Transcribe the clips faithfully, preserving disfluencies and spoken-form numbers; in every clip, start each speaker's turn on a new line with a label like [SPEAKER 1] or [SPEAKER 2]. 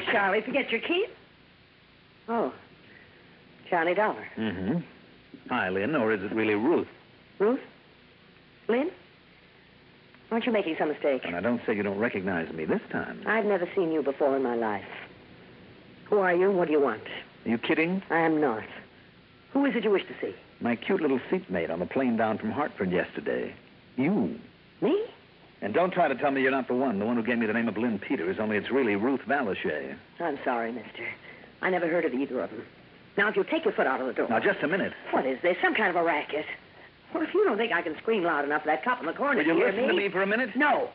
[SPEAKER 1] Charlie. Forget your keys? Oh, Johnny Dollar.
[SPEAKER 2] Mm-hmm. Hi, Lynn, or is it really Ruth?
[SPEAKER 1] Ruth? Lynn? Aren't you making some mistake?
[SPEAKER 2] And I don't say you don't recognize me this time.
[SPEAKER 1] I've never seen you before in my life. Who are you? What do you want?
[SPEAKER 2] Are you kidding?
[SPEAKER 1] I am not. Who is it you wish to see?
[SPEAKER 2] My cute little seatmate on the plane down from Hartford yesterday. You.
[SPEAKER 1] Me?
[SPEAKER 2] And don't try to tell me you're not the one, the one who gave me the name of Lynn Peters, only it's really Ruth Valashay.
[SPEAKER 1] I'm sorry, mister. I never heard of either of them. Now, if you'll take your foot out of the door...
[SPEAKER 2] Now, just a minute.
[SPEAKER 1] What is this? Some kind of a racket? Well, if you don't think I can scream loud enough for that cop in the corner
[SPEAKER 2] Will you
[SPEAKER 1] to hear
[SPEAKER 2] listen to me for a minute?
[SPEAKER 1] No.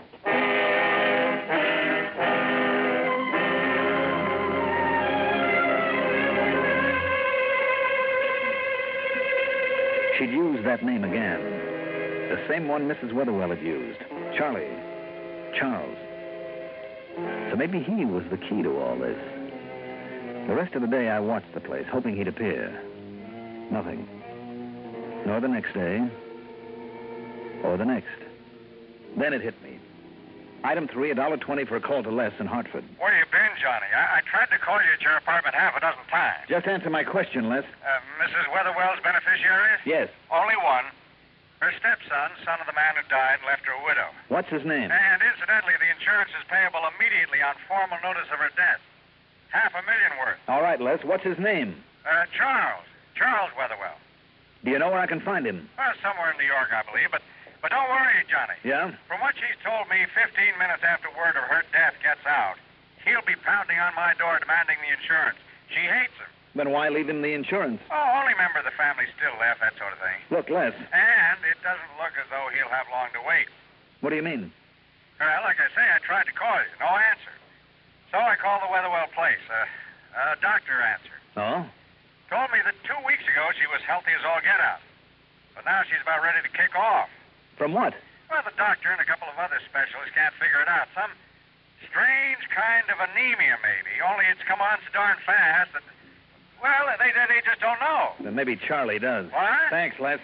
[SPEAKER 2] She'd used that name again. The same one Missus Weatherwell had used. Charlie. Charles. So maybe he was the key to all this. The rest of the day I watched the place, hoping he'd appear. Nothing. Nor the next day. Or the next. Then it hit me. Item three, a dollar twenty for a call to Les in Hartford.
[SPEAKER 3] Where you been, Johnny? I, I tried to call you at your apartment half a dozen times.
[SPEAKER 2] Just answer my question, Les.
[SPEAKER 3] Uh, Missus Weatherwell's beneficiaries?
[SPEAKER 2] Yes.
[SPEAKER 3] Only one. Her stepson, son of the man who died, left her a widow.
[SPEAKER 2] What's his name?
[SPEAKER 3] And incidentally, the insurance is payable immediately on formal notice of her death. Half a million worth.
[SPEAKER 2] All right, Les. What's his name?
[SPEAKER 3] Uh, Charles. Charles Weatherwell.
[SPEAKER 2] Do you know where I can find him?
[SPEAKER 3] Well, somewhere in New York, I believe, but but don't worry, Johnny.
[SPEAKER 2] Yeah?
[SPEAKER 3] From what she's told me, fifteen minutes after word of her death gets out, he'll be pounding on my door demanding the insurance. She hates him.
[SPEAKER 2] Then why leave him the insurance?
[SPEAKER 3] Oh, only member of the family still left, that sort of thing.
[SPEAKER 2] Look, Les.
[SPEAKER 3] And it doesn't look as though he'll have long to wait.
[SPEAKER 2] What do you mean?
[SPEAKER 3] Well, like I say, I tried to call you. No answer. So I called the Weatherwell place. Uh, a doctor answered.
[SPEAKER 2] Oh?
[SPEAKER 3] Told me that two weeks ago she was healthy as all get out. But now she's about ready to kick off.
[SPEAKER 2] From what?
[SPEAKER 3] Well, the doctor and a couple of other specialists can't figure it out. Some strange kind of anemia, maybe. Only it's come on so darn fast that, well, they, they, they just don't know.
[SPEAKER 2] Then maybe Charlie does.
[SPEAKER 3] What?
[SPEAKER 2] Thanks, Les.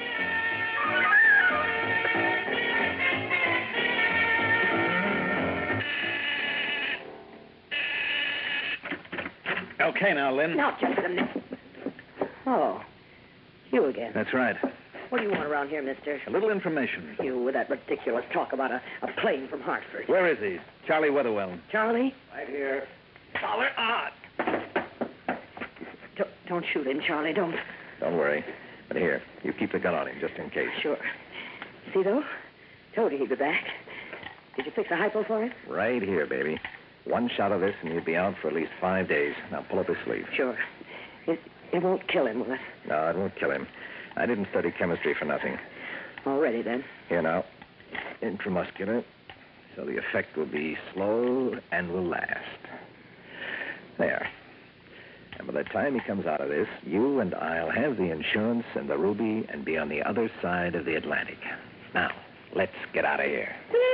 [SPEAKER 2] Okay, now, Lynn.
[SPEAKER 1] Now, just a minute. Oh, you again.
[SPEAKER 2] That's right.
[SPEAKER 1] What do you want around here, mister?
[SPEAKER 2] A little information.
[SPEAKER 1] You with that ridiculous talk about a, a plane from Hartford.
[SPEAKER 2] Where is he? Charlie Weatherwell.
[SPEAKER 1] Charlie?
[SPEAKER 2] Right here. Dollar odd.
[SPEAKER 1] Don't, don't shoot him, Charlie. Don't.
[SPEAKER 4] Don't worry. But here, you keep the gun on him just in case.
[SPEAKER 1] Sure. See, though? Told you he'd be back. Did you fix a hypo for him?
[SPEAKER 4] Right here, baby. One shot of this and you'll be out for at least five days. Now pull up his sleeve.
[SPEAKER 1] Sure. It, it won't kill him, will it?
[SPEAKER 4] No, it won't kill him. I didn't study chemistry for nothing.
[SPEAKER 1] Already, then.
[SPEAKER 4] Here now. Intramuscular. So the effect will be slow and will last. There. And by the time he comes out of this, you and I'll have the insurance and the ruby and be on the other side of the Atlantic. Now, let's get out of here.